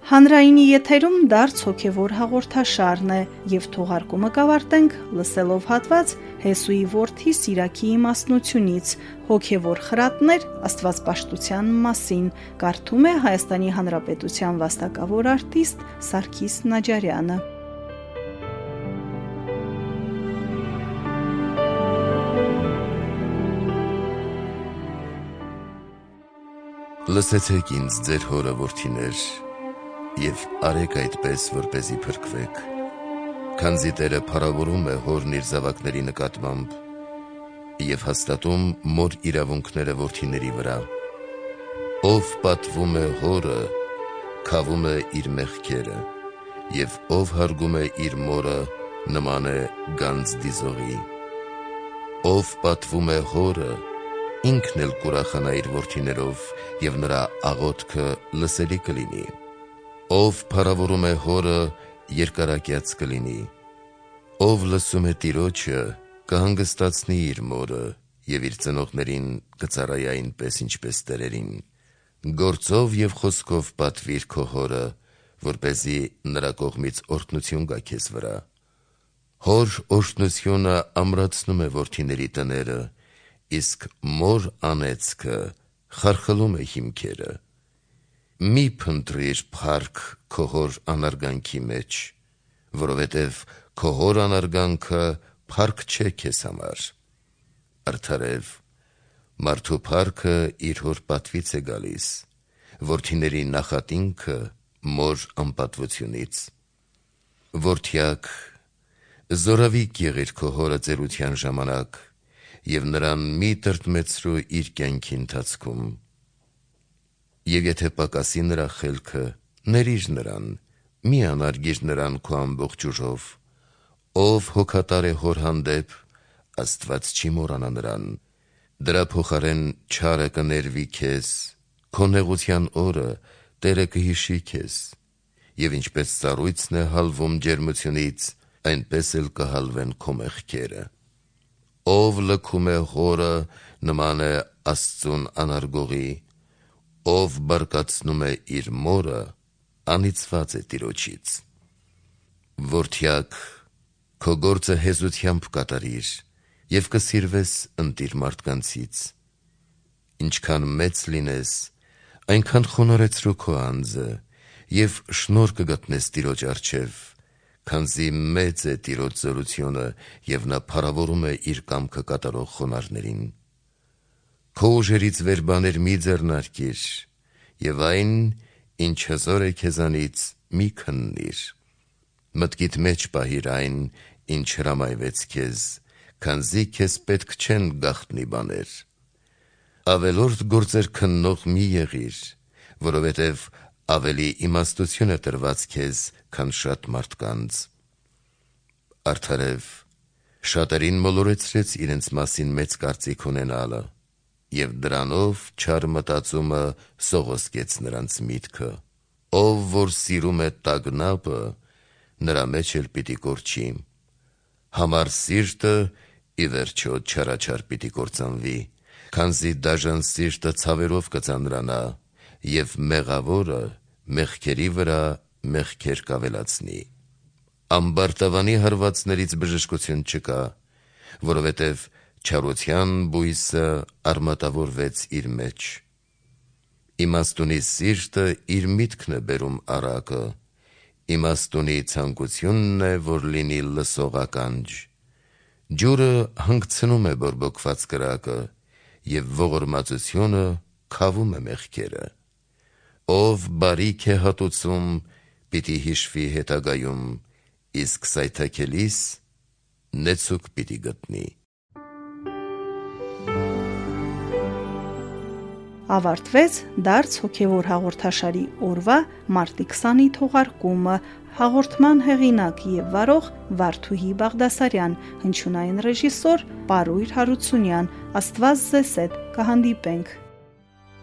Հանրայինի եթերում դարձ հոգևոր հաղորդաշարն է եւ թողարկումը կավարտենք լսելով հատված Հեսուի որդի Սիրակի իմաստնությունից հոգևոր խրատներ աստվածպաշտության մասին կարդում է Հայաստանի Հանրապետության վաստակավոր արտիստ Սարգիս Նաջարյանը։ Լսեցեք ինձ ձեր հորը որդիներ, և արեք այդպես, որպեսզի փրկվեք, քանզի Տերը փառավորում է հորն իր զավակների նկատմամբ և հաստատում մոր իրավունքները որդիների վրա։ Ով պատվում է հորը, քավում է իր մեղքերը, և ով հարգում է իր մորը, նման է գանձ դիզողի։ Ով պատվում է հորը, ինքն էլ կուրախանա իր որդիներով, և նրա աղոթքը լսելի կլինի։ Ով փառավորում է հորը, երկարակյաց կլինի։ Ով լսում է Տիրոջը, կհանգստացնի իր մորը, և իր ծնողներին կծառայի այնպես, ինչպես տերերին։ Գործով և խոսքով պատվիր քո հորը, որպեսզի նրա կողմից օրհնություն գա քեզ վրա։ Հոր օրհնությունը ամրացնում է որդիների տները, իսկ մոր անեծքը խարխլում է հիմքերը։ Մի փնտրիր փառք քո հոր անարգանքի մեջ, որովհետև քո հոր անարգանքը փառք չէ քեզ համար։ Արդարև, մարդու փառքը իր հոր պատվից է գալիս, որդիների նախատինքը մոր անպատվությունից։ Որդյակ, զորավիկ եղիր քո հորը ծերության ժամանակ, և նրան մի տրտմեցրու իր կյանքի ընթացքում։ Եվ եթե պակասի նրա խելքը, ներիր նրան, մի անարգիր նրան քո ամբողջ ուժով։ Ով հոգատար է հոր հանդեպ, Աստված չի մոռանա նրան։ Դրա փոխարեն չարը կներվի քեզ, քո նեղության օրը Տերը կհիշի քեզ, և ինչպես ծառույցն է հալվում ջերմությունից, այնպես էլ կհալվեն քո մեղքերը։ Ով լքում է հորը, նման է Աստծուն անարգողի, ով բարկացնում է իր մորը, անիծված է Տիրոջից։ Որդյակ, քո գործը հեզությամբ կատարիր, և կսիրվես ընտիր մարդկանցից։ Ինչքան մեծ լինես, այնքան խոնարհեցրու քո անձը, և շնորհ կգտնես Տիրոջ առջև, քանզի մեծ է Տիրոջ զորությունը, և նա փառավորում է իր կամքը կատարող խոնարհներին։ Քո ուժերից վեր բաներ մի ձեռնարկիր, և այն, ինչ հզոր է քեզանից, մի քննիր։ Մտքիդ մեջ պահիր այն, ինչ հրամայվեց քեզ, քանզի քեզ պետք չեն գաղտնի բաներ։ Ավելորդ գործեր քննող մի եղիր, որովհետև ավելի իմաստություն է տրված քեզ, քան շատ մարդկանց։ Արդարև, շատերին մոլորեցրեց իրենց մասին մեծ կարծիք ունենալը, և դրանով չար մտածումը սողոսկեց նրանց միտքը։ Ով որ սիրում է տագնապը, նրա մեջ էլ պիտի կորչի։ Համառ սիրտը ի վերջո չարաչար պիտի կործանվի, քանզի դաժան սիրտը ցավերով կծանրանա, և մեղավորը մեղքերի վրա մեղքեր կավելացնի։ Ամբարտավանի հարվածներից բժշկություն չկա, որովհետև չարության բույսը արմատավորվեց իր մեջ։ Իմաստունի սիրտը իր միտքն է բերում առակը, իմաստունի ցանկությունն է, որ լինի լսող ականջ։ Ջուրը հանգցնում է բորբոքված կրակը, և ողորմածությունը քավում է մեղքերը։ Ով բարիք է հատուցում, պիտի հիշվի հետագայում, իսկ սայթաքելիս նեցուկ պիտի գտնի։ Ավարտվեց դարձ հոգևոր հաղորդաշարի օրվա մարտի 20-ի թողարկումը, հաղորդման հեղինակ և վարող Վարդուհի Բաղդասարյան, հնչյունային ռեժիսոր Պարույր Հարությունյան։ Աստված ձեզ հետ կհանդիպենք։